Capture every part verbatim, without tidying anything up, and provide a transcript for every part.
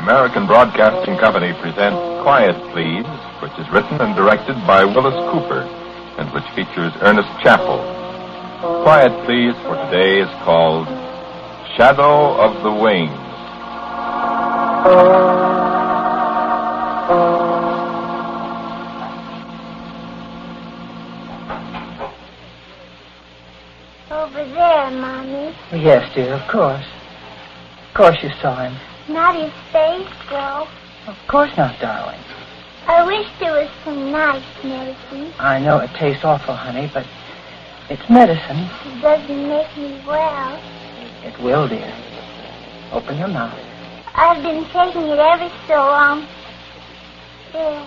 American Broadcasting Company presents Quiet Please, which is written and directed by Willis Cooper, and which features Ernest Chappell. Quiet Please for today is called Shadow of the Wings. Over there, Mommy. Yes, dear, of course. Of course you saw him. Not his face, though. Of course not, darling. I wish there was some nice medicine. I know it tastes awful, honey, but it's medicine. It doesn't make me well. It will, dear. Open your mouth. I've been taking it ever so long. Yeah.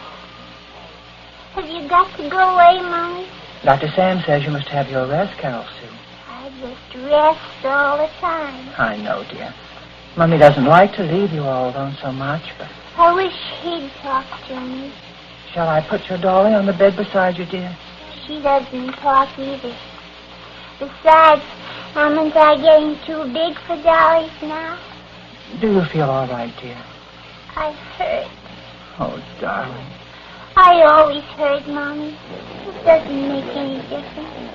Have you got to go away, Mommy? Doctor Sam says you must have your rest, Carol Sue. I just rest all the time. I know, dear. Mummy doesn't like to leave you all alone so much, but... I wish he'd talk to me. Shall I put your dolly on the bed beside you, dear? She doesn't talk either. Besides, aren't I getting too big for dollies now? Do you feel all right, dear? I hurt. Oh, darling. I always hurt, Mommy. It doesn't make any difference.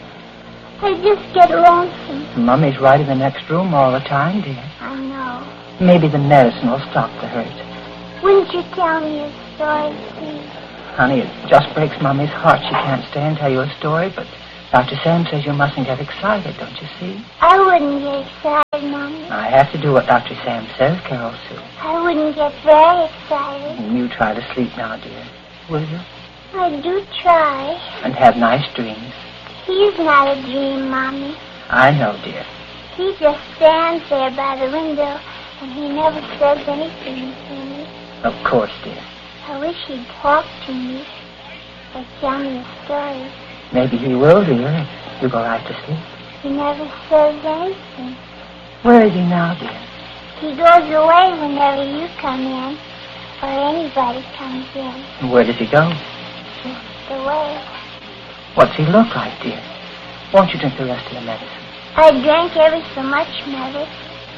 I just get lonesome. Mummy's right in the next room all the time, dear. I know. Maybe the medicine will stop the hurt. Wouldn't you tell me a story, please? Honey, it just breaks Mummy's heart she can't stay and tell you a story, but Doctor Sam says you mustn't get excited, don't you see? I wouldn't get excited, Mommy. I have to do what Doctor Sam says, Carol Sue. I wouldn't get very excited. And you try to sleep now, dear. Will you? I do try. And have nice dreams. He's not a dream, Mommy. I know, dear. He just stands there by the window, and he never says anything to me. Of course, dear. I wish he'd talk to me or tell me a story. Maybe he will, dear, if you go right to sleep. He never says anything. Where is he now, dear? He goes away whenever you come in, or anybody comes in. Where does he go? Just away. What's he look like, dear? Won't you drink the rest of the medicine? I drank ever so much medicine.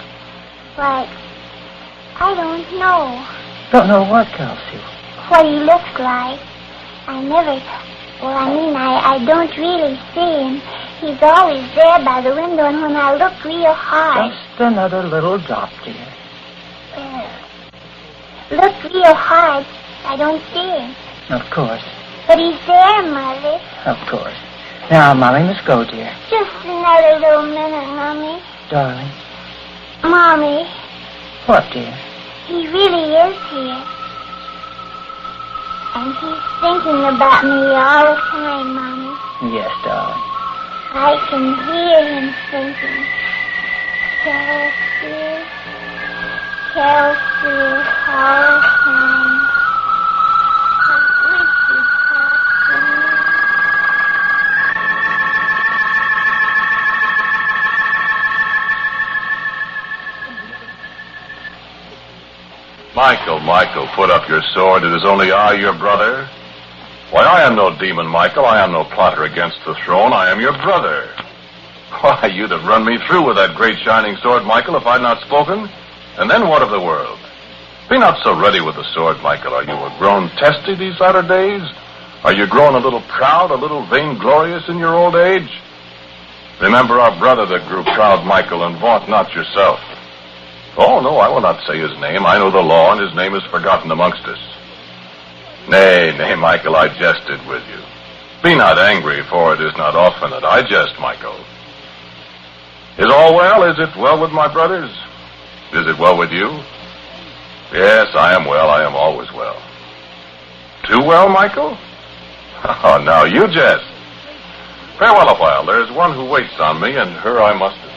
Like, I don't know. Don't know what, Carol Sue? What he looks like. I never... Well, I mean, I, I don't really see him. He's always there by the window, and when I look real hard... Just another little drop, dear. Uh, look real hard. I don't see him. Of course. But he's there, Mother. Of course. Now, Mommy must go, dear. Just another little minute, Mommy. Darling. Mommy. What, dear? He really is here. And he's thinking about me all the time, Mommy. Yes, darling. I can hear him thinking. Carol Sue, Carol Sue, all the time. I wish he'd talk to me. Michael, Michael, put up your sword. It is only I, your brother. Why, I am no demon, Michael. I am no plotter against the throne. I am your brother. Why, you'd have run me through with that great shining sword, Michael, if I'd not spoken. And then what of the world? Be not so ready with the sword, Michael. Are you a grown testy these latter days? Are you grown a little proud, a little vainglorious in your old age? Remember our brother that grew proud, Michael, and vaunt not yourself. Oh, no, I will not say his name. I know the law, and his name is forgotten amongst us. Nay, nay, Michael, I jested with you. Be not angry, for it is not often that I jest, Michael. Is all well? Is it well with my brothers? Is it well with you? Yes, I am well. I am always well. Too well, Michael? Oh, now you jest. Farewell a while. There is one who waits on me, and her I must